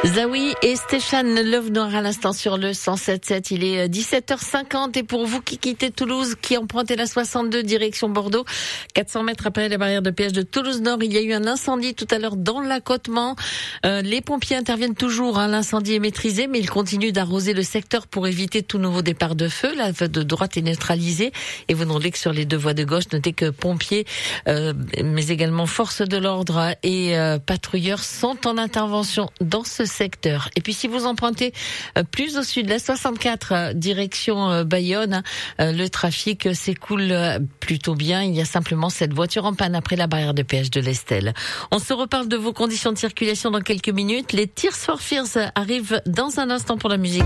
Zawi et Stéphane Love Noir à l'instant sur le 107.7. Il est 17h50 et pour vous qui quittez Toulouse, qui empruntez la 62 direction Bordeaux, 400 mètres après la barrière de péage de Toulouse-Nord, il y a eu un incendie tout à l'heure dans l'accotement. Les pompiers interviennent toujours, l'incendie est maîtrisé, mais ils continuent d'arroser le secteur pour éviter tout nouveau départ de feu. La voie de droite est neutralisée et vous notez que sur les deux voies de gauche, notez que pompiers, mais également forces de l'ordre et patrouilleurs sont en intervention dans ce secteur. Et puis si vous empruntez plus au sud, la 64 direction Bayonne, le trafic s'écoule plutôt bien. Il y a simplement cette voiture en panne après la barrière de péage de l'Estelle. On se reparle de vos conditions de circulation dans quelques minutes. Les Tears for Fears arrivent dans un instant pour la musique.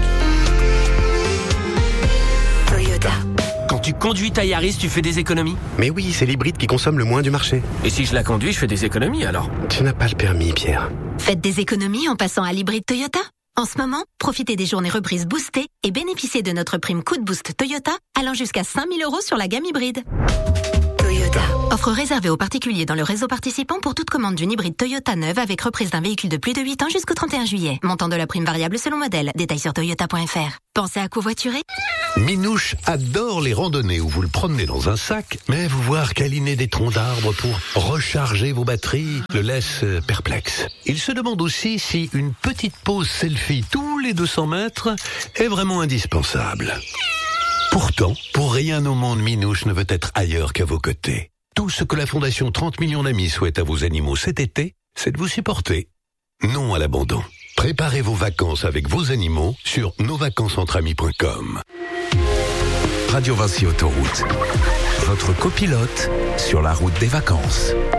Toyota. Quand tu conduis ta Yaris, tu fais des économies? Mais oui, c'est l'hybride qui consomme le moins du marché. Et si je la conduis, je fais des économies alors? Tu n'as pas le permis, Pierre. Faites des économies en passant à l'hybride Toyota. En ce moment, profitez des journées reprises boostées et bénéficiez de notre prime coup de boost Toyota allant jusqu'à 5 000 € sur la gamme hybride. Toyota. Offre réservée aux particuliers dans le réseau participant pour toute commande d'une hybride Toyota neuve avec reprise d'un véhicule de plus de 8 ans jusqu'au 31 juillet. Montant de la prime variable selon modèle. Détails sur toyota.fr. Pensez à covoiturer? Minouche adore les randonnées où vous le promenez dans un sac, mais vous voir câliner des troncs d'arbres pour recharger vos batteries le laisse perplexe. Il se demande aussi si une petite pause selfie tous les 200 mètres est vraiment indispensable. Pourtant, pour rien au monde, Minouche ne veut être ailleurs qu'à vos côtés. Tout ce que la Fondation 30 millions d'amis souhaite à vos animaux cet été, c'est de vous supporter. Non à l'abandon. Préparez vos vacances avec vos animaux sur nosvacancesentramis.com. Radio Vinci Autoroute, votre copilote sur la route des vacances.